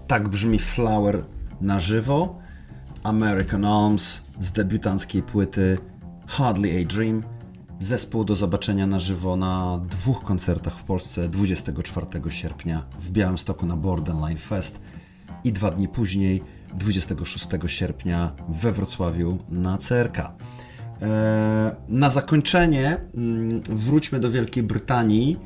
Tak brzmi Flower na żywo, American Alms z debiutanckiej płyty Hardly a Dream. Zespół do zobaczenia na żywo na 2 koncertach w Polsce 24 sierpnia w Białymstoku na Borderline Fest i 2 dni później 26 sierpnia we Wrocławiu na CRK. Na zakończenie wróćmy do Wielkiej Brytanii.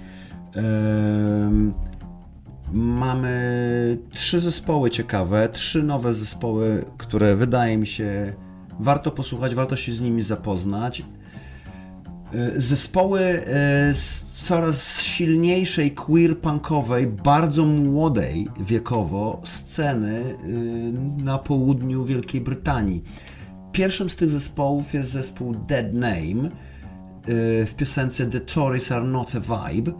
Mamy 3 zespoły ciekawe, 3 nowe zespoły, które wydaje mi się warto posłuchać, warto się z nimi zapoznać. Zespoły z coraz silniejszej queer-punkowej, bardzo młodej wiekowo sceny na południu Wielkiej Brytanii. Pierwszym z tych zespołów jest zespół Dead Name w piosence The Tories Are Not a Vibe.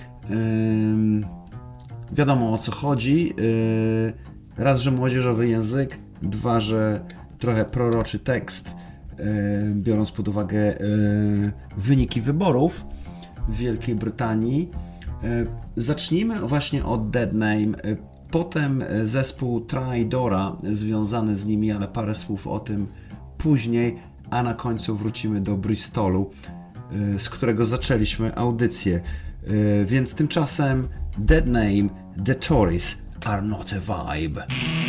Wiadomo, o co chodzi. Raz, że młodzieżowy język, 2, że trochę proroczy tekst, biorąc pod uwagę wyniki wyborów w Wielkiej Brytanii. Zacznijmy właśnie od Dead Name, potem zespół Traidora związany z nimi, ale parę słów o tym później, a na końcu wrócimy do Bristolu, z którego zaczęliśmy audycję. Więc tymczasem Dead Name, The Tories Are Not a Vibe.